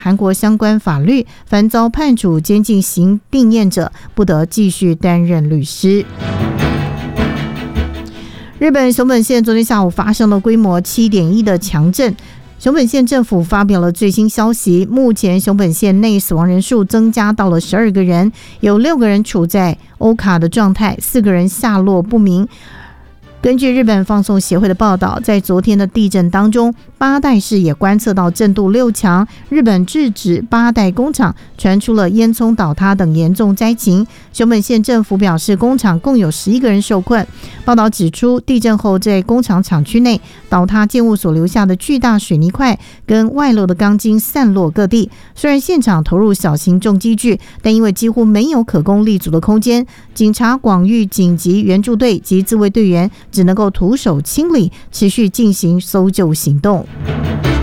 韩国相关法律，凡遭判处监禁刑定验者，不得继续担任律师。日本熊本县昨天下午发生了规模 7.1 的强震，熊本县政府发表了最新消息，目前熊本县内死亡人数增加到了12个人，有6个人处在欧卡的状态，4个人下落不明。根据日本放送协会的报道，在昨天的地震当中，八代市也观测到震度6强，日本制止八代工厂传出了烟囱倒塌等严重灾情。熊本县政府表示，工厂共有11个人受困。报道指出，地震后在工厂厂区内倒塌建物所留下的巨大水泥块跟外露的钢筋散落各地。虽然现场投入小型重机具，但因为几乎没有可供立足的空间，警察广域紧急援助队及自卫队员只能够徒手清理，持续进行搜救行动。